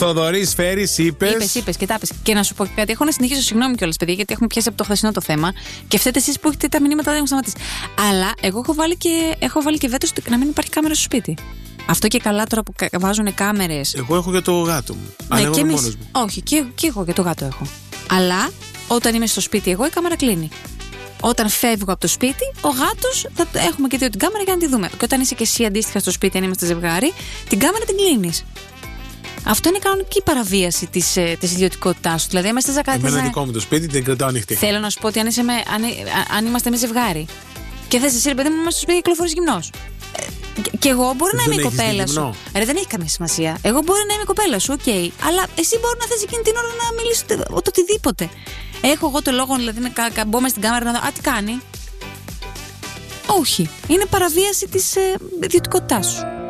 Θοδωρή Φέρη, είπε. Είπε και τα είπες. Και να σου πω κάτι, έχω να συνεχίσω, συγγνώμη κιόλας, παιδιά, γιατί έχουμε πιάσει από το χθεσινό το θέμα. Και φταίτε εσείς που έχετε τα μηνύματα, δεν έχουν σταματήσει. Αλλά εγώ έχω βάλει και βέτο να μην υπάρχει κάμερα στο σπίτι. Αυτό και καλά τώρα που βάζουν κάμερες. Εγώ έχω για το γάτο μου. Αλλά εγώ είμαι μόνος μου. Όχι, και εγώ για το γάτο έχω. Αλλά όταν είμαι στο σπίτι, εγώ η κάμερα κλείνει. Όταν φεύγω από το σπίτι, ο γάτος θα έχουμε και δύο την κάμερα για να τη δούμε. Και όταν είσαι και εσύ αντίστοιχα στο σπίτι, αν είμαστε ζευγάρι, την κάμερα την κλείνεις. Αυτό είναι κανονική παραβίαση της ιδιωτικότητάς σου. Δηλαδή, είμαστε ζακάτες. Εμένα δικό μου το σπίτι την κρατάω ανοιχτή. Θέλω να σου πω ότι αν είμαστε με ζευγάρι και θες εσύ, ρε παιδί μου, είμαστε στο σπίτι και κυκλοφορείς γυμνός. Και εγώ μπορεί να είμαι η κοπέλα σου. Ρε, δεν έχει καμία σημασία. Εγώ μπορεί να είμαι η κοπέλα σου, οκ. Αλλά εσύ μπορεί να θες εκείνη την ώρα να μιλήσεις το οτιδήποτε. Έχω εγώ το λόγο, δηλαδή, να μπω μες στην κάμερα να δω, τι κάνει. Όχι. Είναι παραβίαση της ιδιωτικότητάς σου.